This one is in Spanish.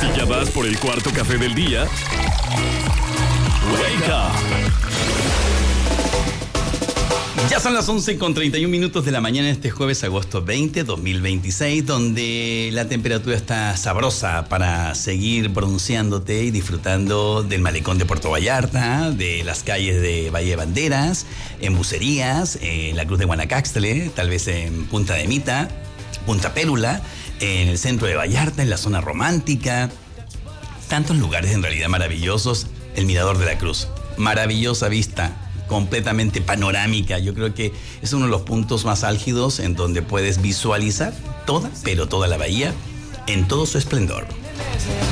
Si ya vas por el cuarto café del día, wake up. Ya son las 11:31 de la mañana este jueves, agosto 20, 2026, donde la temperatura está sabrosa para seguir bronceándote y disfrutando del malecón de Puerto Vallarta, de las calles de Valle de Banderas, en Bucerías, en la Cruz de Guanacaxtle, tal vez en Punta de Mita, Punta Pérula, en el centro de Vallarta, en la zona romántica. Tantos lugares en realidad maravillosos. El Mirador de la Cruz, maravillosa vista, completamente panorámica. Yo creo que es uno de los puntos más álgidos en donde puedes visualizar toda, pero toda la bahía en todo su esplendor.